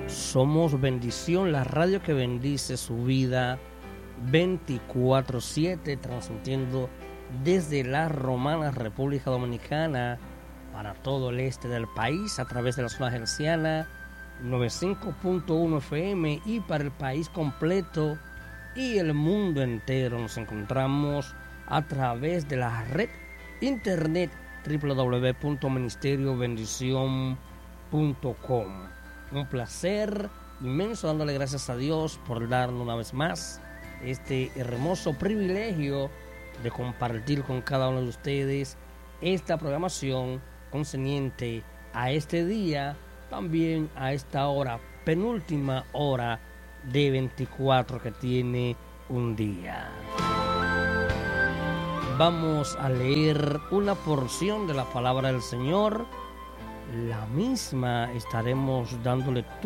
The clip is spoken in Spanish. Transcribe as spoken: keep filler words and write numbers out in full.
Somos Bendición, la radio que bendice su vida veinticuatro siete, transmitiendo desde la Romana, República Dominicana, para todo el este del país a través de la zona herciana noventa y cinco punto uno F M y para el país completo y el mundo entero. Nos encontramos a través de la red internet doble u doble u doble u punto ministerio bendición punto com. Un placer inmenso, dándole gracias a Dios por darnos una vez más este hermoso privilegio de compartir con cada uno de ustedes esta programación concerniente a este día, también a esta hora, penúltima hora de veinticuatro que tiene un día. Vamos a leer una porción de la palabra del Señor. La misma estaremos dando lectura